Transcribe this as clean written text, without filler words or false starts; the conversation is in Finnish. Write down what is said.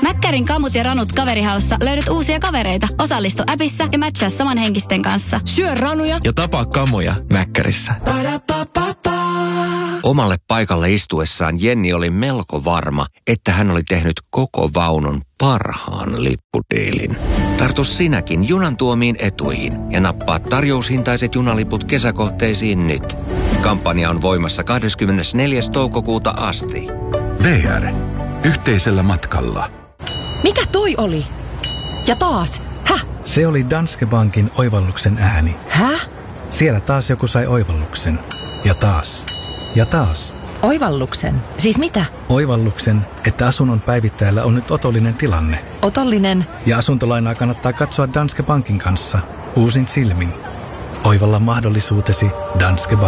Mäkkärin kamut ja ranut kaverihaussa löydät uusia kavereita. Osallistu appissa ja matchaa samanhenkisten kanssa. Syö ranuja ja tapaa kamoja Mäkkärissä. Omalle paikalle istuessaan Jenni oli melko varma, että hän oli tehnyt koko vaunun parhaan lippudiilin. Tartu sinäkin junan tuomiin etuihin ja nappaa tarjoushintaiset junaliput kesäkohteisiin nyt. Kampanja on voimassa 24. toukokuuta asti. VR. Yhteisellä matkalla. Mikä toi oli? Ja taas. Häh? Se oli Danske Bankin oivalluksen ääni. Häh? Siellä taas joku sai oivalluksen. Ja taas. Ja taas. Oivalluksen? Siis mitä? Oivalluksen, että asunnon päivittäjällä on nyt otollinen tilanne. Otollinen? Ja asuntolainaa kannattaa katsoa Danske Bankin kanssa. Uusin silmin. Oivalla mahdollisuutesi Danske Bank.